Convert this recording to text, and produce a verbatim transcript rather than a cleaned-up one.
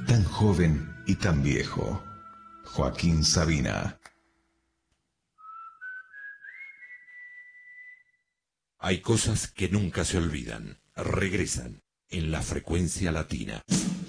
tan joven y tan viejo. Joaquín Sabina. Hay cosas que nunca se olvidan, regresan en la frecuencia latina.